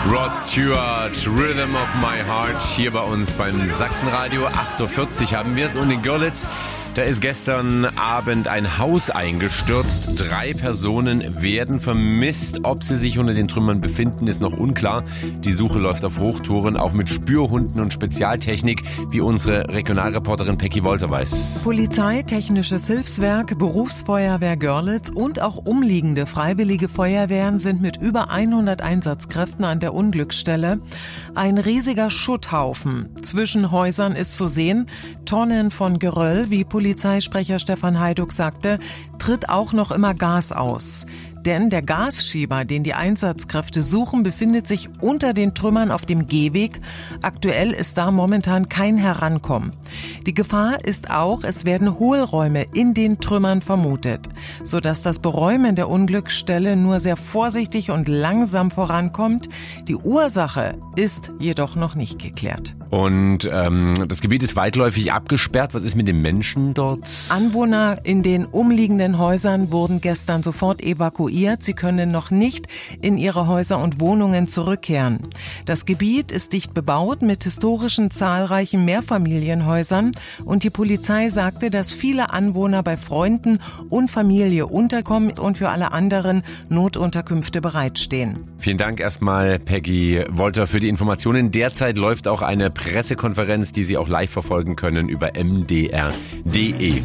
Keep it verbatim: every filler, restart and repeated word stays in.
Rod Stewart, Rhythm of My Heart, hier bei uns beim Sachsenradio. acht Uhr vierzig haben wir es und in Görlitz, da ist gestern Abend ein Haus eingestürzt. Drei Personen werden vermisst. Ob sie sich unter den Trümmern befinden, ist noch unklar. Die Suche läuft auf Hochtouren, auch mit Spürhunden und Spezialtechnik, wie unsere Regionalreporterin Peggy Wolter weiß. Polizei, Technisches Hilfswerk, Berufsfeuerwehr Görlitz und auch umliegende freiwillige Feuerwehren sind mit über hundert Einsatzkräften an der Unglücksstelle. Ein riesiger Schutthaufen zwischen Häusern ist zu sehen. Tonnen von Geröll, wie Polizeisprecher Stefan Heiduck sagte, tritt auch noch immer Gas aus. Denn der Gasschieber, den die Einsatzkräfte suchen, befindet sich unter den Trümmern auf dem Gehweg. Aktuell ist da momentan kein Herankommen. Die Gefahr ist auch, es werden Hohlräume in den Trümmern vermutet, sodass das Beräumen der Unglücksstelle nur sehr vorsichtig und langsam vorankommt. Die Ursache ist jedoch noch nicht geklärt. Und ähm, das Gebiet ist weitläufig abgesperrt. Was ist mit den Menschen dort? Anwohner in den umliegenden Häusern wurden gestern sofort evakuiert. Sie können noch nicht in ihre Häuser und Wohnungen zurückkehren. Das Gebiet ist dicht bebaut mit historischen zahlreichen Mehrfamilienhäusern und die Polizei sagte, dass viele Anwohner bei Freunden und Familie unterkommen und für alle anderen Notunterkünfte bereitstehen. Vielen Dank erstmal, Peggy Wolter, für die Informationen. Derzeit läuft auch eine Pressekonferenz, die Sie auch live verfolgen können über m d r punkt d e.